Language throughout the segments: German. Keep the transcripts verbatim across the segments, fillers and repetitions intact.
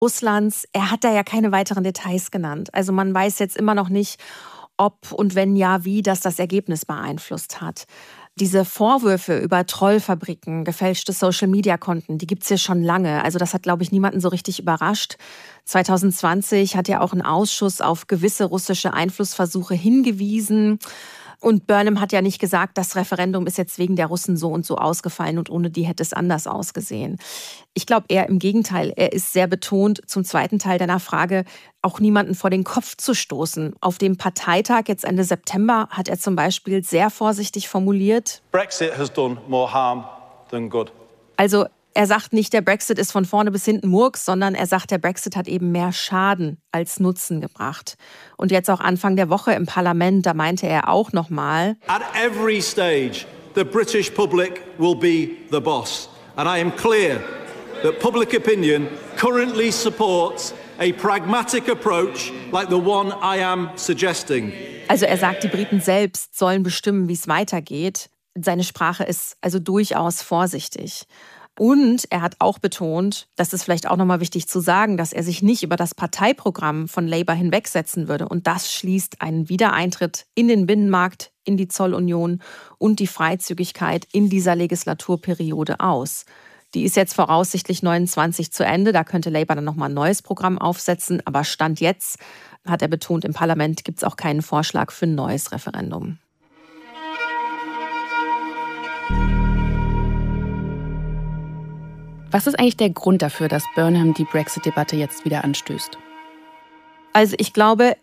Russlands. Er hat da ja keine weiteren Details genannt. Also man weiß jetzt immer noch nicht, ob und wenn ja, wie das das Ergebnis beeinflusst hat. Diese Vorwürfe über Trollfabriken, gefälschte Social-Media-Konten, die gibt es ja schon lange. Also das hat, glaube ich, niemanden so richtig überrascht. zwanzig zwanzig hat ja auch ein Ausschuss auf gewisse russische Einflussversuche hingewiesen. Und Burnham hat ja nicht gesagt, das Referendum ist jetzt wegen der Russen so und so ausgefallen und ohne die hätte es anders ausgesehen. Ich glaube eher im Gegenteil. Er ist sehr betont, zum zweiten Teil deiner Frage, auch niemanden vor den Kopf zu stoßen. Auf dem Parteitag jetzt Ende September hat er zum Beispiel sehr vorsichtig formuliert: Brexit has done more harm than good. Also er sagt nicht, der Brexit ist von vorne bis hinten Murks, sondern er sagt, der Brexit hat eben mehr Schaden als Nutzen gebracht. Und jetzt auch Anfang der Woche im Parlament, da meinte er auch nochmal: At every stage, the British public will be the boss. And I am clear that public opinion currently supports a pragmatic approach like the one I am suggesting. Also er sagt, die Briten selbst sollen bestimmen, wie es weitergeht. Seine Sprache ist also durchaus vorsichtig. Und er hat auch betont, das ist vielleicht auch nochmal wichtig zu sagen, dass er sich nicht über das Parteiprogramm von Labour hinwegsetzen würde. Und das schließt einen Wiedereintritt in den Binnenmarkt, in die Zollunion und die Freizügigkeit in dieser Legislaturperiode aus. Die ist jetzt voraussichtlich neunundzwanzig zu Ende. Da könnte Labour dann nochmal ein neues Programm aufsetzen. Aber Stand jetzt, hat er betont, im Parlament gibt es auch keinen Vorschlag für ein neues Referendum. Was ist eigentlich der Grund dafür, dass Burnham die Brexit-Debatte jetzt wieder anstößt? Also ich glaube,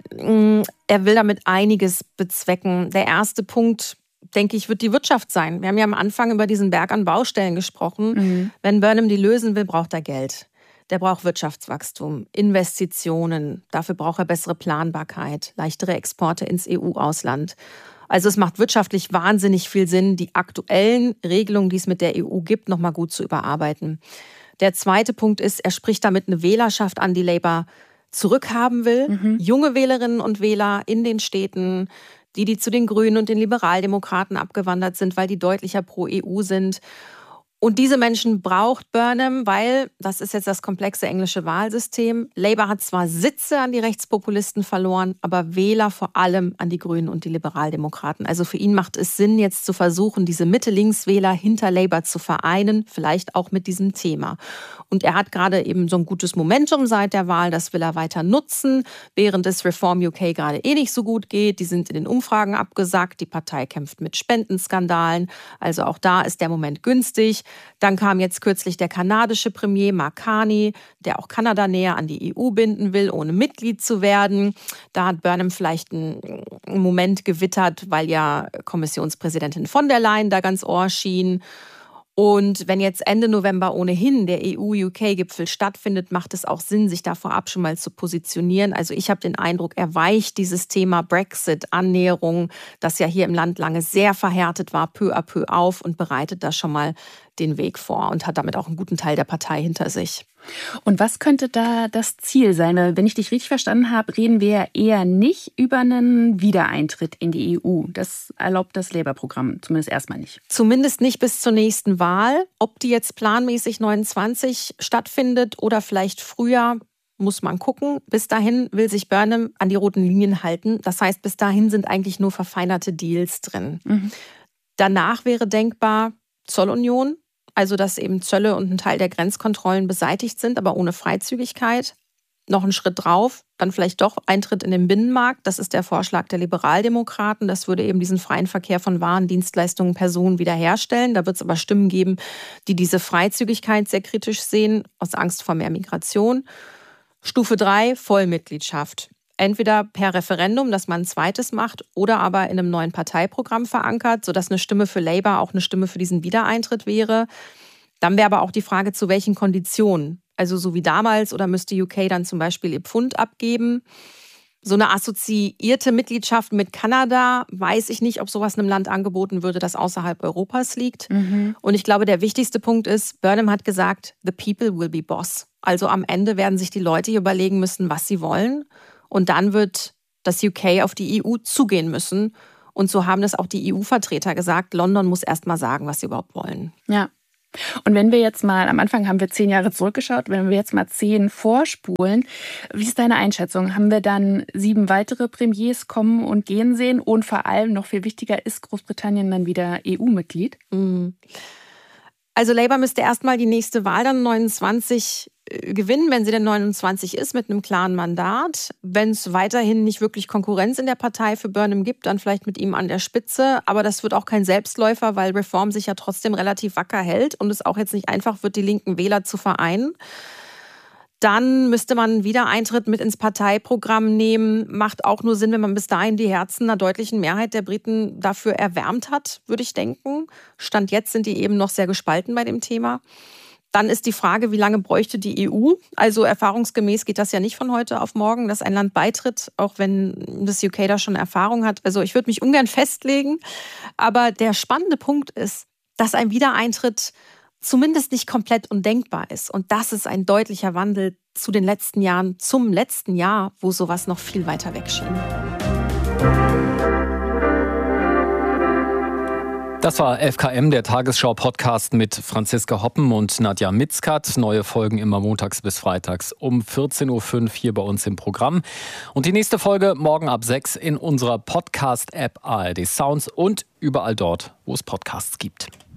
er will damit einiges bezwecken. Der erste Punkt, denke ich, wird die Wirtschaft sein. Wir haben ja am Anfang über diesen Berg an Baustellen gesprochen. Mhm. Wenn Burnham die lösen will, braucht er Geld. Der braucht Wirtschaftswachstum, Investitionen. Dafür braucht er bessere Planbarkeit, leichtere Exporte ins E U-Ausland. Also es macht wirtschaftlich wahnsinnig viel Sinn, die aktuellen Regelungen, die es mit der E U gibt, nochmal gut zu überarbeiten. Der zweite Punkt ist, er spricht damit eine Wählerschaft an, die Labour zurückhaben will. Mhm. Junge Wählerinnen und Wähler in den Städten, die, die zu den Grünen und den Liberaldemokraten abgewandert sind, weil die deutlicher pro E U sind. Und diese Menschen braucht Burnham, weil, das ist jetzt das komplexe englische Wahlsystem, Labour hat zwar Sitze an die Rechtspopulisten verloren, aber Wähler vor allem an die Grünen und die Liberaldemokraten. Also für ihn macht es Sinn, jetzt zu versuchen, diese Mitte-Links-Wähler hinter Labour zu vereinen, vielleicht auch mit diesem Thema. Und er hat gerade eben so ein gutes Momentum seit der Wahl, das will er weiter nutzen, während es Reform U K gerade eh nicht so gut geht. Die sind in den Umfragen abgesackt, die Partei kämpft mit Spendenskandalen, also auch da ist der Moment günstig. Dann kam jetzt kürzlich der kanadische Premier Mark Carney, der auch Kanada näher an die E U binden will, ohne Mitglied zu werden. Da hat Burnham vielleicht einen Moment gewittert, weil ja Kommissionspräsidentin von der Leyen da ganz ohr schien. Und wenn jetzt Ende November ohnehin der E U-U K-Gipfel stattfindet, macht es auch Sinn, sich da vorab schon mal zu positionieren. Also ich habe den Eindruck, er weicht dieses Thema Brexit, Annäherung, das ja hier im Land lange sehr verhärtet war, peu à peu auf und bereitet da schon mal den Weg vor und hat damit auch einen guten Teil der Partei hinter sich. Und was könnte da das Ziel sein? Wenn ich dich richtig verstanden habe, reden wir eher nicht über einen Wiedereintritt in die E U. Das erlaubt das Labour-Programm zumindest erstmal nicht. Zumindest nicht bis zur nächsten Wahl. Ob die jetzt planmäßig neunundzwanzig stattfindet oder vielleicht früher, muss man gucken. Bis dahin will sich Burnham an die roten Linien halten. Das heißt, bis dahin sind eigentlich nur verfeinerte Deals drin. Mhm. Danach wäre denkbar Zollunion. Also dass eben Zölle und ein Teil der Grenzkontrollen beseitigt sind, aber ohne Freizügigkeit. Noch einen Schritt drauf, dann vielleicht doch Eintritt in den Binnenmarkt. Das ist der Vorschlag der Liberaldemokraten. Das würde eben diesen freien Verkehr von Waren, Dienstleistungen, Personen wiederherstellen. Da wird es aber Stimmen geben, die diese Freizügigkeit sehr kritisch sehen, aus Angst vor mehr Migration. Stufe drei, Vollmitgliedschaft. Entweder per Referendum, dass man ein zweites macht, oder aber in einem neuen Parteiprogramm verankert, sodass eine Stimme für Labour auch eine Stimme für diesen Wiedereintritt wäre. Dann wäre aber auch die Frage, zu welchen Konditionen. Also so wie damals, oder müsste U K dann zum Beispiel ihr Pfund abgeben? So eine assoziierte Mitgliedschaft mit Kanada, weiß ich nicht, ob sowas einem Land angeboten würde, das außerhalb Europas liegt. Mhm. Und ich glaube, der wichtigste Punkt ist, Burnham hat gesagt, the people will be boss. Also am Ende werden sich die Leute hier überlegen müssen, was sie wollen. Und dann wird das U K auf die E U zugehen müssen. Und so haben das auch die E U-Vertreter gesagt. London muss erst mal sagen, was sie überhaupt wollen. Ja. Und wenn wir jetzt mal, am Anfang haben wir zehn Jahre zurückgeschaut, wenn wir jetzt mal zehn vorspulen, wie ist deine Einschätzung? Haben wir dann sieben weitere Premiers kommen und gehen sehen? Und vor allem, noch viel wichtiger, ist Großbritannien dann wieder E U-Mitglied? Also Labour müsste erstmal die nächste Wahl dann neunundzwanzig gewinnen, wenn sie denn neunundzwanzig ist, mit einem klaren Mandat. Wenn es weiterhin nicht wirklich Konkurrenz in der Partei für Burnham gibt, dann vielleicht mit ihm an der Spitze. Aber das wird auch kein Selbstläufer, weil Reform sich ja trotzdem relativ wacker hält und es auch jetzt nicht einfach wird, die linken Wähler zu vereinen. Dann müsste man einen Wiedereintritt mit ins Parteiprogramm nehmen. Macht auch nur Sinn, wenn man bis dahin die Herzen einer deutlichen Mehrheit der Briten dafür erwärmt hat, würde ich denken. Stand jetzt sind die eben noch sehr gespalten bei dem Thema. Dann ist die Frage, wie lange bräuchte die E U? Also erfahrungsgemäß geht das ja nicht von heute auf morgen, dass ein Land beitritt, auch wenn das U K da schon Erfahrung hat. Also ich würde mich ungern festlegen. Aber der spannende Punkt ist, dass ein Wiedereintritt zumindest nicht komplett undenkbar ist. Und das ist ein deutlicher Wandel zu den letzten Jahren, zum letzten Jahr, wo sowas noch viel weiter weg schien. Das war F K M, der Tagesschau-Podcast mit Franziska Hoppen und Nadja Mitzkat. Neue Folgen immer montags bis freitags um vierzehn Uhr fünf hier bei uns im Programm. Und die nächste Folge morgen ab sechs in unserer Podcast-App A R D Sounds und überall dort, wo es Podcasts gibt.